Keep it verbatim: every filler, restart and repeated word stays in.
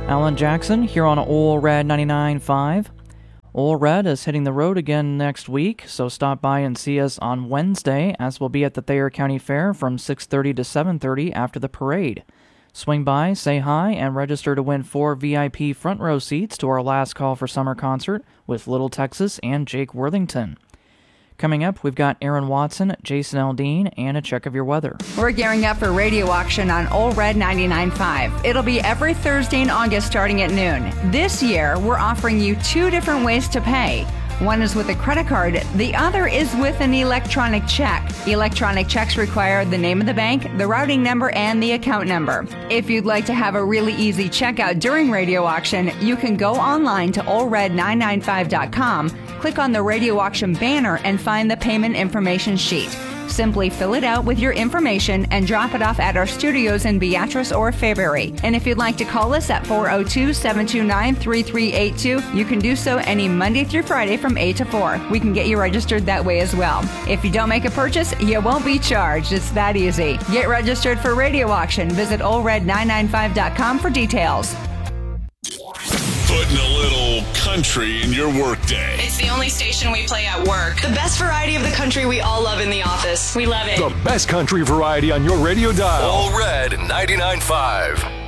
Alan Jackson here on Ole Red ninety-nine point five. Ole Red is hitting the road again next week, so stop by and see us on Wednesday, as we'll be at the Thayer County Fair from six thirty to seven thirty after the parade. Swing by, say hi, and register to win four V I P front row seats to our Last Call for Summer concert with Little Texas and Jake Worthington. Coming up, we've got Aaron Watson, Jason Aldean, and a check of your weather. We're gearing up for radio auction on Ole Red ninety-nine point five. It'll be every Thursday in August starting at noon. This year, we're offering you two different ways to pay. One is with a credit card, the other is with an electronic check. Electronic checks require the name of the bank, the routing number, and the account number. If you'd like to have a really easy checkout during radio auction, you can go online to ole red nine nine five dot com, click on the radio auction banner, and find the payment information sheet. Simply fill it out with your information and drop it off at our studios in Beatrice or Fairbury. And if you'd like to call us at four oh two, seven two nine, three three eight two, you can do so any Monday through Friday from eight to four. We can get you registered that way as well. If you don't make a purchase, you won't be charged. It's that easy. Get registered for radio auction. Visit ole red nine nine five dot com for details. Putting a little country in your workday. It's the only station we play at work. The best variety of the country we all love in the office. We love it. The best country variety on your radio dial. Ole Red ninety-nine point five.